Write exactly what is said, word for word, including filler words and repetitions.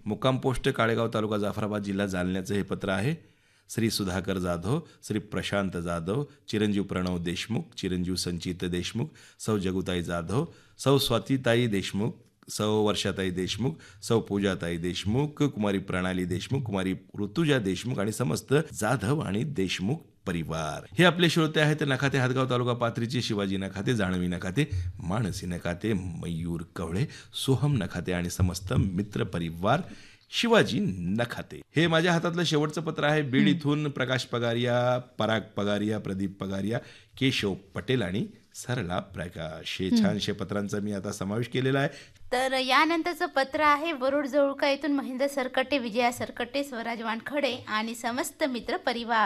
मुक्काम पोस्ट काळेगाव तालुका जाफराबाद जिल्हा जालन्याचं हे पत्र आहे. श्री सुधाकर जाधव, श्री प्रशांत जाधव, चिरंजीव प्रणव देशमुख, चिरंजीव संचित देशमुख, सौ जगुताई जाधव, सौ स्वातीताई देशमुख, सौ वर्षाताई देशमुख, सौ पूजाताई देशमुख, कुमारी प्रणाली देशमुख, कुमारी ऋतुजा देशमुख आणि समस्त जाधव आणि देशमुख परिवार. हे आपले श्रोते आहेत नखाते, हातगाव तालुका पाथरीचे शिवाजी नखाते, जाणवी नखाते, मानसी नखाते, मयूर कवळे, सोहम नखाते आणि समस्त मित्र परिवार शिवाजी नखाते. हे माझ्या हातातलं शेवटचं पत्र आहे. बीड इथून प्रकाश पगारिया, पराग पगारिया, प्रदीप पगारिया, केशव पटेल आणि सरला प्रकाश. हे छानशे पत्रांचा मी आता समावेश केलेला आहे. तर यानंतरचं पत्र आहे वरुड जवळका येथून महेंद्र सरकटे, विजया सरकटे, स्वराज वानखडे आणि समस्त मित्र परिवार.